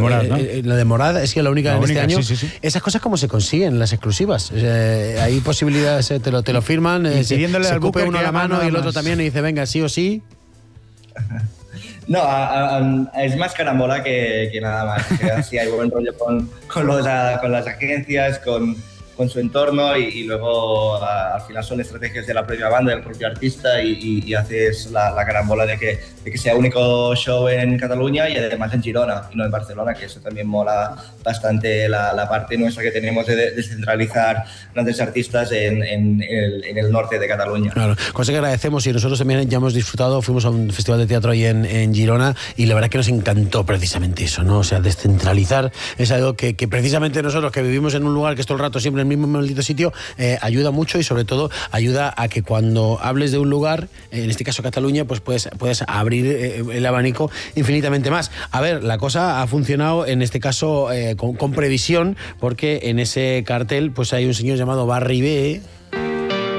Morad, ¿no? La de Morad es que la única en este año. Sí. Esas cosas cómo se consiguen, las exclusivas. Hay posibilidades, te lo firman, y pidiéndole se al cupe booker uno que la haga mano nada y el otro más. también y dice, venga, sí o sí. No, es más carambola que nada más. Que así hay buen rollo con las agencias, con su entorno y luego al final son estrategias de la propia banda, del propio artista y haces la carambola de que sea único show en Cataluña y además en Girona y no en Barcelona, que eso también mola bastante la parte nuestra que tenemos de descentralizar grandes artistas en el norte de Cataluña. Claro, cosa que agradecemos y nosotros también ya hemos disfrutado, fuimos a un festival de teatro ahí en Girona y la verdad que nos encantó precisamente eso, ¿no? O sea, descentralizar es algo que precisamente nosotros que vivimos en un lugar que es todo el rato siempre en el mismo maldito sitio, ayuda mucho y sobre todo ayuda a que cuando hables de un lugar, en este caso Cataluña, pues puedes abrir el abanico infinitamente más. A ver, la cosa ha funcionado en este caso con previsión, porque en ese cartel pues hay un señor llamado Barry B,